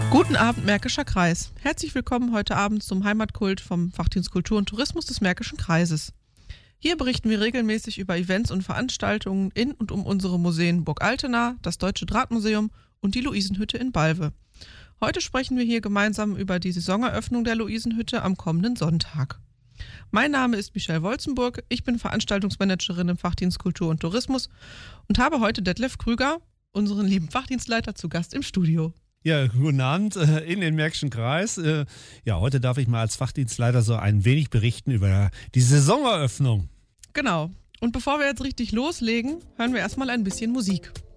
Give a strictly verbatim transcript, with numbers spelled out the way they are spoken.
Guten Abend, Märkischer Kreis. Herzlich willkommen heute Abend zum Heimatkult vom Fachdienst Kultur und Tourismus des Märkischen Kreises. Hier berichten wir regelmäßig über Events und Veranstaltungen in und um unsere Museen Burg Altena, das Deutsche Drahtmuseum und die Luisenhütte in Balve. Heute sprechen wir hier gemeinsam über die Saisoneröffnung der Luisenhütte am kommenden Sonntag. Mein Name ist Michelle Wolzenburg, ich bin Veranstaltungsmanagerin im Fachdienst Kultur und Tourismus und habe heute Detlef Krüger, unseren lieben Fachdienstleiter, zu Gast im Studio. Ja, guten Abend äh, in den Märkischen Kreis. Äh, ja, heute darf ich mal als Fachdienstleiter so ein wenig berichten über die Saisoneröffnung. Genau. Und bevor wir jetzt richtig loslegen, hören wir erstmal ein bisschen Musik.